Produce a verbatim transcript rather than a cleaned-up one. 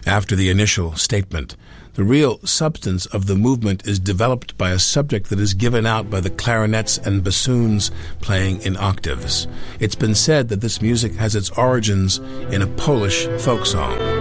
After the initial statement, the real substance of the movement is developed by a subject that is given out by the clarinets and bassoons playing in octaves. It's been said that this music has its origins in a Polish folk song.